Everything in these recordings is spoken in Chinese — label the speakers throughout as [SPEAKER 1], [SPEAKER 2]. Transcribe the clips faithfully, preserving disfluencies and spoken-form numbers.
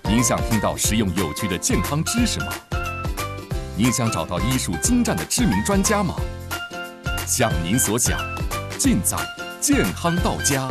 [SPEAKER 1] 您想听到实用有趣的健康知识吗？您想找到医术精湛的知名专家吗？想您所想，尽在健康到家。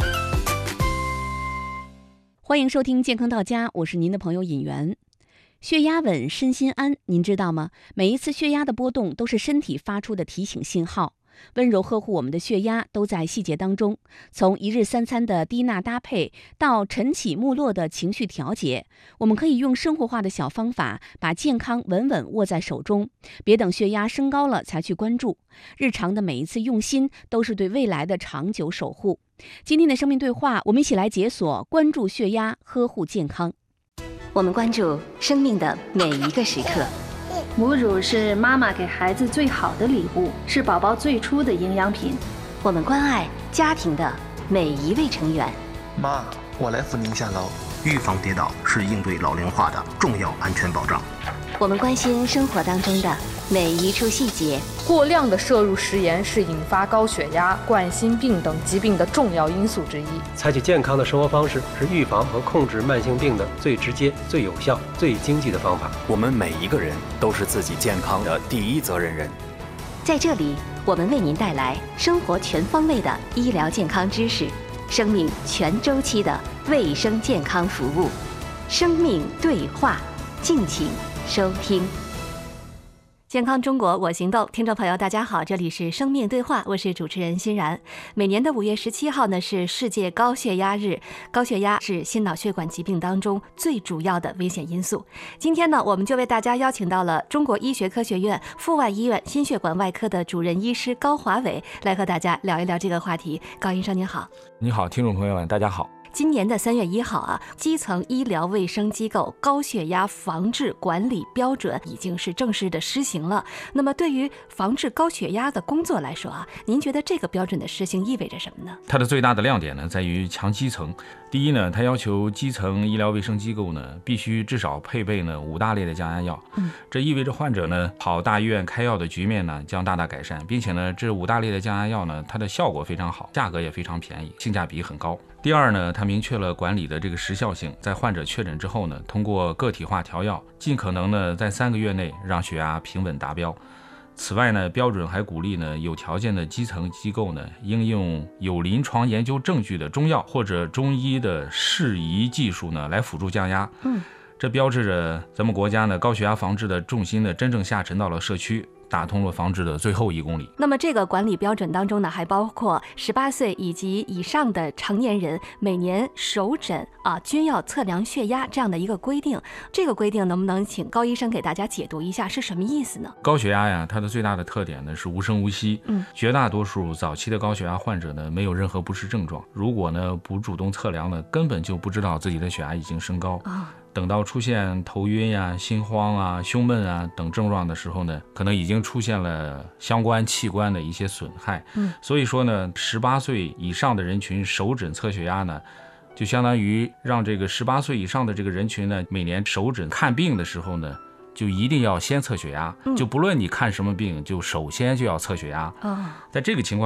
[SPEAKER 2] 欢迎收听健康到家，我是您的朋友尹媛。血压稳，身心安，您知道吗？每一次血压的波动都是身体发出的提醒信号。温柔呵护我们的血压都在细节当中，从一日三餐的低钠搭配到晨起暮落的情绪调节，我们可以用生活化的小方法把健康稳稳握在手中，别等血压升高了才去关注。日常的每一次用心都是对未来的长久守护。今天的生命对话，我们一起来解锁关注血压，呵护健康。
[SPEAKER 3] 我们关注生命的每一个时刻。
[SPEAKER 4] 母乳是妈妈给孩子最好的礼物，是宝宝最初的营养品。
[SPEAKER 3] 我们关爱家庭的每一位成员。
[SPEAKER 5] 妈，我来扶您下楼。
[SPEAKER 6] 预防跌倒是应对老龄化的重要安全保障。
[SPEAKER 3] 我们关心生活当中的每一处细节。
[SPEAKER 7] 过量的摄入食盐是引发高血压、冠心病等疾病的重要因素之一。
[SPEAKER 8] 采取健康的生活方式是预防和控制慢性病的最直接、最有效、最经济的方法。
[SPEAKER 9] 我们每一个人都是自己健康的第一责任人。
[SPEAKER 3] 在这里，我们为您带来生活全方位的医疗健康知识，生命全周期的卫生健康服务。生命对话，敬请收听。健康中国我行动，听众朋友大家好，这里是生命对话，我是主持人欣然。每年的五月十七号呢是世界高血压日，高血压是心脑血管疾病当中最主要的危险因素。今天呢，我们就为大家邀请到了中国医学科学院阜外医院心血管外科的主任医师高华伟，来和大家聊一聊这个话题。高医生您好。
[SPEAKER 10] 你好，听众朋友们大家好。
[SPEAKER 3] 今年的三月一号啊，基层医疗卫生机构高血压防治管理标准已经是正式的施行了。那么对于防治高血压的工作来说啊，您觉得这个标准的施行意味着什么呢？
[SPEAKER 10] 它的最大的亮点呢，在于强基层。第一呢，它要求基层医疗卫生机构呢，必须至少配备呢五大类的降压药。嗯，这意味着患者呢跑大医院开药的局面呢将大大改善，并且呢这五大类的降压药呢，它的效果非常好，价格也非常便宜，性价比很高。第二呢，它明确了管理的这个时效性，在患者确诊之后呢，通过个体化调药，尽可能呢在三个月内让血压平稳达标。此外呢，标准还鼓励呢有条件的基层机构呢，应用有临床研究证据的中药或者中医的适宜技术呢，来辅助降压。嗯，这标志着咱们国家呢高血压防治的重心呢，真正下沉到了社区，打通了防治的最后一公里。
[SPEAKER 3] 那么这个管理标准当中呢，还包括十八岁以及以上的成年人每年首诊啊均要测量血压这样的一个规定。这个规定能不能请高医生给大家解读一下是什么意思呢？
[SPEAKER 10] 高血压呀，它的最大的特点呢是无声无息。嗯，绝大多数早期的高血压患者呢没有任何不适症状，如果呢不主动测量呢，根本就不知道自己的血压已经升高。啊。等到出现头晕呀、心慌啊、胸闷啊等症状的时候呢，可能已经出现了相关器官的一些损害。嗯，所以说呢，十八岁以上的人群首诊测血压呢，就相当于让这个十八岁以上的这个人群呢，每年首诊看病的时候呢，就一定要先测血压。嗯，就不论你看什么病，就首先就要测血压。哦，在这个情况